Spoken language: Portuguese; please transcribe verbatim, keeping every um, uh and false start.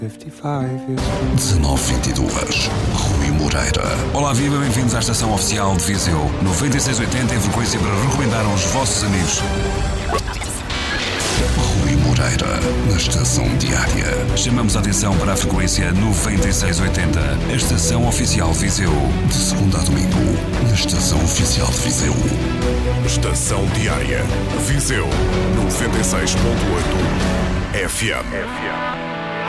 dezenove vinte e dois, Rui Moreira. Olá, viva, bem-vindos à estação oficial de Viseu. noventa e seis oitenta em frequência para recomendar aos vossos amigos. Rui Moreira, na estação diária. Chamamos a atenção para a frequência noventa e seis oitenta, a estação oficial de Viseu. De segunda a domingo, na estação oficial de Viseu. Estação diária. Viseu, noventa e seis ponto oito F M.